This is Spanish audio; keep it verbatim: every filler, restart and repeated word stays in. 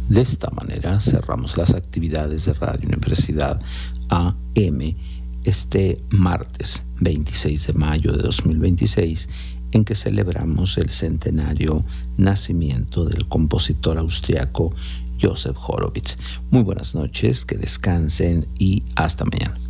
De esta manera cerramos las actividades de Radio Universidad A M este martes veintiséis de mayo de dos mil veintiséis, en que celebramos el centenario nacimiento del compositor austriaco Joseph Horowitz. Muy buenas noches, que descansen y hasta mañana.